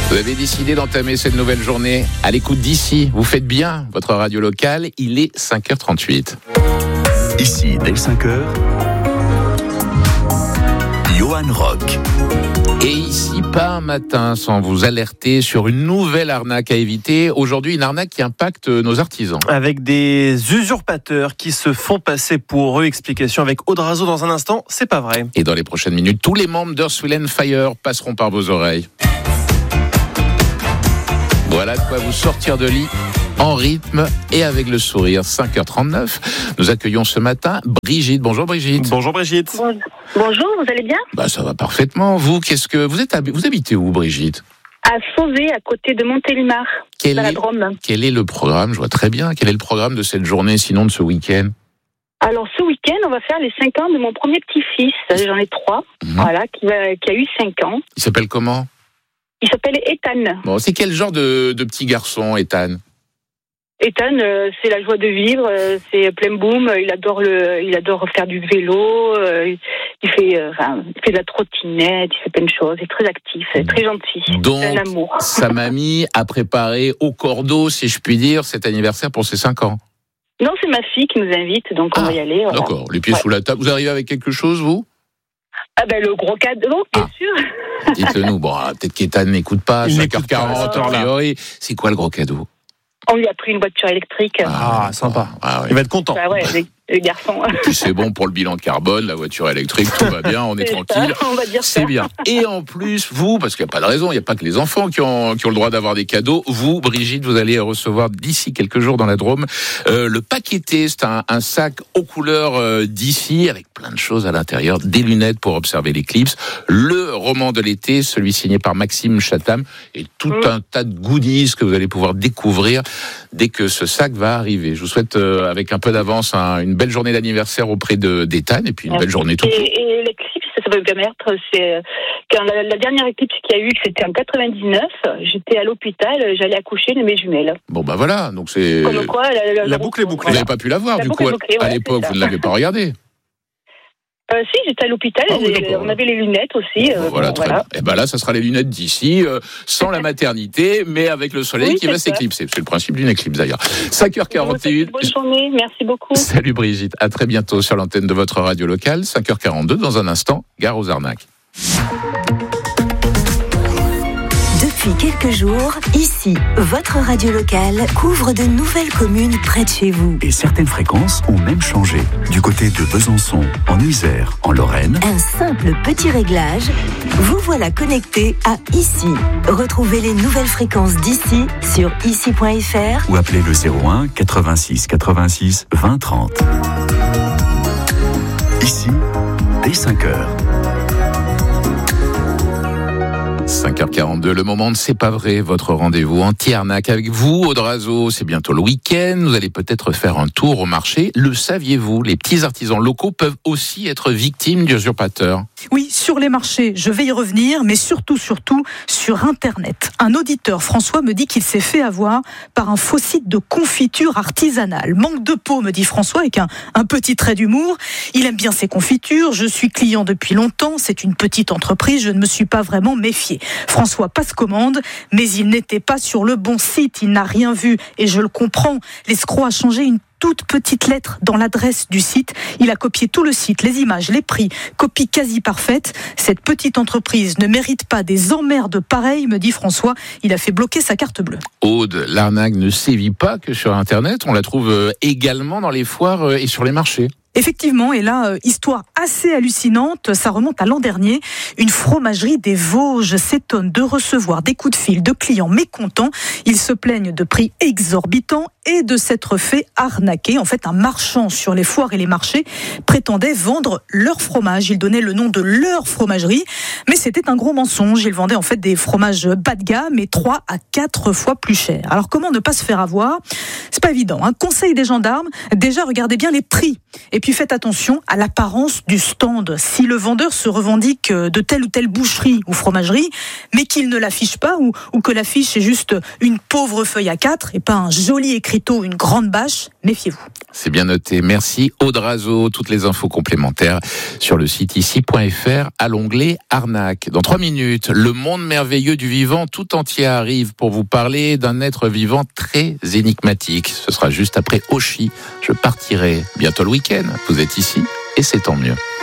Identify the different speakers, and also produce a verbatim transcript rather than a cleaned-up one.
Speaker 1: Vous avez décidé d'entamer cette nouvelle journée à l'écoute d'ici. Vous faites bien votre radio locale. Il est cinq heures trente-huit.
Speaker 2: Ici, dès cinq heures, Johan Rock.
Speaker 1: Et ici, pas un matin sans vous alerter sur une nouvelle arnaque à éviter. Aujourd'hui, une arnaque qui impacte nos artisans.
Speaker 3: Avec des usurpateurs qui se font passer pour eux. Explication avec Aude Razo dans un instant, c'est pas vrai.
Speaker 1: Et dans les prochaines minutes, tous les membres d'Earth, Wind and Fire passeront par vos oreilles. Voilà de quoi vous sortir de lit en rythme et avec le sourire. cinq heures trente-neuf. Nous accueillons ce matin Brigitte. Bonjour Brigitte.
Speaker 3: Bonjour Brigitte.
Speaker 4: Bonjour, vous allez bien ?
Speaker 1: Bah ça va parfaitement. Vous, qu'est-ce que vous êtes Vous habitez où Brigitte ?
Speaker 4: À Sauzet, à côté de Montélimar,
Speaker 1: quel
Speaker 4: dans la
Speaker 1: est,
Speaker 4: Drôme.
Speaker 1: Quel est le programme ? Je vois très bien. Quel est le programme de cette journée, sinon de ce week-end ?
Speaker 4: Alors ce week-end, on va faire les cinq ans de mon premier petit-fils. J'en ai trois. Mmh. Voilà, qui, va, qui a eu cinq ans.
Speaker 1: Il s'appelle comment ?
Speaker 4: Il s'appelle Ethan.
Speaker 1: Bon, c'est quel genre de, de petit garçon, Ethan ?
Speaker 4: Ethan, euh, c'est la joie de vivre, euh, c'est plein boum. Il adore le, il adore faire du vélo. Euh, il fait, euh, enfin, il fait de la trottinette. Il fait plein de choses. Il est très actif, il est très gentil.
Speaker 1: Donc,
Speaker 4: c'est un amour.
Speaker 1: Sa mamie a préparé au cordeau, si je puis dire, cet anniversaire pour ses cinq ans.
Speaker 4: Non, c'est ma fille qui nous invite, donc
Speaker 1: ah,
Speaker 4: on va y aller. Voilà.
Speaker 1: D'accord. Les pieds ouais. sous la table. Vous arrivez avec quelque chose, vous ?
Speaker 4: Ah ben le gros cadeau, bien ah. sûr.
Speaker 1: Dites-le nous. Bon, peut-être qu'Ethan n'écoute pas. cinq heures quarante, a priori. C'est quoi le gros cadeau ?
Speaker 4: On lui a pris une voiture électrique.
Speaker 3: Ah, ah sympa. Ah, oui. Il va être content.
Speaker 4: Bah ouais, les, les garçons.
Speaker 1: C'est bon pour le bilan carbone, la voiture électrique, tout va bien, on est, est tranquille.
Speaker 4: Ça, on va dire
Speaker 1: c'est
Speaker 4: ça.
Speaker 1: bien. Et en plus, vous, parce qu'il n'y a pas de raison, il n'y a pas que les enfants qui ont, qui ont le droit d'avoir des cadeaux. Vous, Brigitte, vous allez recevoir d'ici quelques jours dans la Drôme euh, le Paqueté. C'est un, un sac aux couleurs euh, d'ici, avec plein de choses à l'intérieur, des lunettes pour observer l'éclipse, le roman de l'été, celui signé par Maxime Chatham, et tout mmh. un tas de goodies que vous allez pouvoir découvrir dès que ce sac va arriver. Je vous souhaite, euh, avec un peu d'avance, un, une belle journée d'anniversaire auprès de d'Ethan, et puis une belle journée tout court.
Speaker 4: Et, et l'éclipse, ça peut bien être, c'est quand la, la dernière éclipse qu'il y a eu, c'était en quatre-vingt-dix-neuf, j'étais à l'hôpital, j'allais accoucher de mes jumelles.
Speaker 1: Bon bah voilà, donc c'est...
Speaker 4: Comme quoi, la, la,
Speaker 3: la boucle est bouclée.
Speaker 1: Vous n'avez pas pu la voir,
Speaker 4: la
Speaker 1: du coup, bouclée, à, ouais, à l'époque, vous ne l'avez pas regardée.
Speaker 4: Euh, si, j'étais à l'hôpital, ah, oui, on avait les lunettes aussi.
Speaker 1: Euh, voilà,
Speaker 4: bon,
Speaker 1: très
Speaker 4: voilà.
Speaker 1: bien. Et ben là, ça sera les lunettes d'ici, euh, sans la maternité, mais avec le soleil oui, qui va ça. s'éclipser. C'est le principe d'une éclipse d'ailleurs. cinq heures quarante et une.
Speaker 4: Bonne journée, merci beaucoup.
Speaker 1: Salut Brigitte, à très bientôt sur l'antenne de votre radio locale. cinq heures quarante-deux, dans un instant, gare aux arnaques.
Speaker 5: Depuis quelques jours, ici, votre radio locale couvre de nouvelles communes près de chez vous.
Speaker 2: Et certaines fréquences ont même changé. Du côté de Besançon, en Isère, en Lorraine.
Speaker 5: Un simple petit réglage, vous voilà connecté à Ici. Retrouvez les nouvelles fréquences d'ici sur ici point f r
Speaker 2: ou appelez le zéro un quatre-vingt-six quatre-vingt-six vingt trente. Ici, dès cinq heures.
Speaker 1: cinq heures quarante-deux, le moment de C'est pas vrai, votre rendez-vous anti-arnaque avec vous, Aude Razo. C'est bientôt le week-end, vous allez peut-être faire un tour au marché. Le saviez-vous, les petits artisans locaux peuvent aussi être victimes d'usurpateurs.
Speaker 6: Oui, sur les marchés, je vais y revenir, mais surtout, surtout, sur Internet. Un auditeur, François, me dit qu'il s'est fait avoir par un faux site de confiture artisanale. Manque de peau, me dit François, avec un, un petit trait d'humour. Il aime bien ses confitures, je suis client depuis longtemps, c'est une petite entreprise, je ne me suis pas vraiment méfié. François passe commande, mais il n'était pas sur le bon site, il n'a rien vu, et je le comprends. L'escroc a changé une toute petite lettre dans l'adresse du site. Il a copié tout le site, les images, les prix, copie quasi parfaite. Cette petite entreprise ne mérite pas des emmerdes pareilles, me dit François. Il a fait bloquer sa carte bleue.
Speaker 1: Aude, l'arnaque ne sévit pas que sur Internet. On la trouve également dans les foires et sur les marchés.
Speaker 6: Effectivement, et là, euh, histoire assez hallucinante, ça remonte à l'an dernier. Une fromagerie des Vosges s'étonne de recevoir des coups de fil de clients mécontents. Ils se plaignent de prix exorbitants et de s'être fait arnaquer. En fait, un marchand sur les foires et les marchés prétendait vendre leur fromage. Il donnait le nom de leur fromagerie, mais c'était un gros mensonge. Il vendait en fait des fromages bas de gamme et trois à quatre fois plus chers. Alors comment ne pas se faire avoir ? C'est pas évident. Un conseil des gendarmes, déjà regardez bien les prix. Et Et puis faites attention à l'apparence du stand. Si le vendeur se revendique de telle ou telle boucherie ou fromagerie, mais qu'il ne l'affiche pas, ou, ou que l'affiche est juste une pauvre feuille A quatre et pas un joli écriteau, une grande bâche, méfiez-vous.
Speaker 1: C'est bien noté. Merci Aude Razeau. Toutes les infos complémentaires sur le site ici point f r à l'onglet Arnaque. Dans trois minutes, le monde merveilleux du vivant tout entier arrive pour vous parler d'un être vivant très énigmatique. Ce sera juste après Oshi. Je partirai bientôt le week-end. Vous êtes ici et c'est tant mieux.